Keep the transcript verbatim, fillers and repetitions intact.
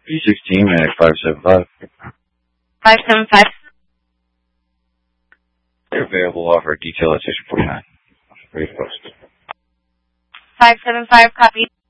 B sixteen, Manic five seven five. five seven five. They're available. Offer detail at station forty-nine. Ready to post. five seven five, copy.